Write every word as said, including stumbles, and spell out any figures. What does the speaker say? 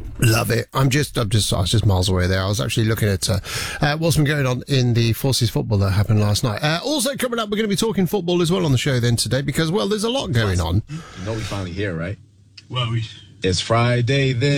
Love it. I'm just, I'm just, I was just miles away there. I was actually looking at uh, uh, what's been going on in the Forces football that happened last night. Uh, also coming up, we're going to be talking football as well on the show then today because, well, there's a lot going on. You know we finally here, right? Well, we... It's Friday then.